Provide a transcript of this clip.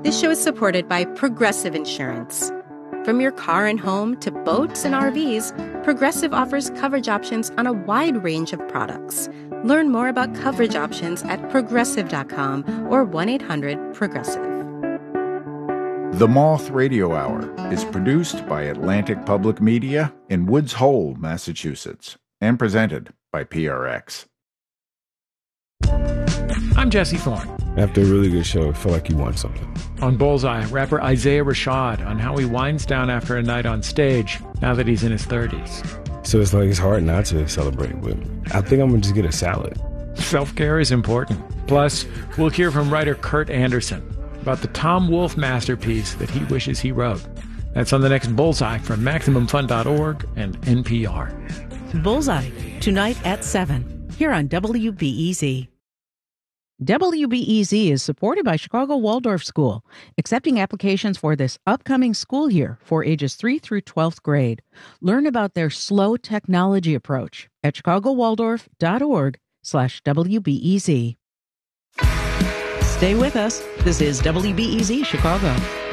This show is supported by Progressive Insurance. From your car and home to boats and RVs, Progressive offers coverage options on a wide range of products. Learn more about coverage options at Progressive.com or 1-800-PROGRESSIVE. The Moth Radio Hour is produced by Atlantic Public Media in Woods Hole, Massachusetts, and presented by PRX. I'm Jesse Thorne. After a really good show, I feel like you won something. On Bullseye, rapper Isaiah Rashad on how he winds down after a night on stage now that he's in his 30s. So it's like it's hard not to celebrate, but I think I'm going to just get a salad. Self-care is important. Plus, we'll hear from writer Kurt Anderson about the Tom Wolfe masterpiece that he wishes he wrote. That's on the next Bullseye from MaximumFun.org and NPR. Bullseye, tonight at 7, here on WBEZ. WBEZ is supported by Chicago Waldorf School, accepting applications for this upcoming school year for ages 3 through 12th grade. Learn about their slow technology approach at chicagowaldorf.org/WBEZ. Stay with us. This is WBEZ Chicago.